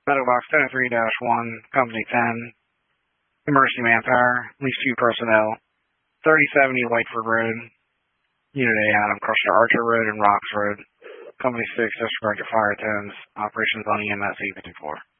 Meadow Box 1003-1, Company 10, emergency manpower, at least 2 personnel, 3070 Whiteford Road, Unit A Adam, Crusher Archer Road and Rocks Road, Company 6, disregard your fire tones, operations on EMS 854.